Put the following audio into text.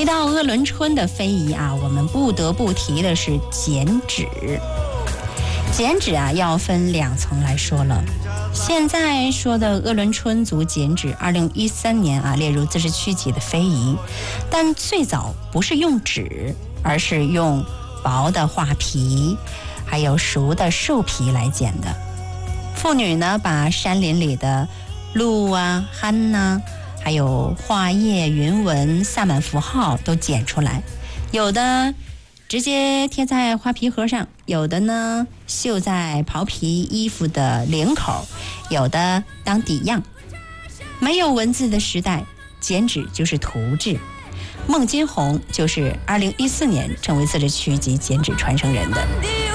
提到鄂伦春的非遗啊，我们不得不提的是剪纸。剪纸啊，要分2层来说了。现在说的鄂伦春族剪纸，2013年啊列入自治区级的非遗，但最早不是用纸，而是用薄的画皮，还有熟的树皮来剪的。妇女呢，把山林里的鹿啊、憨呐，还有花叶、云纹、萨满符号都剪出来，有的直接贴在花皮盒上，有的呢绣在袍皮衣服的领口，有的当底样。没有文字的时代，剪纸就是图志。孟金红就是2014年成为自治区级剪纸传承人的。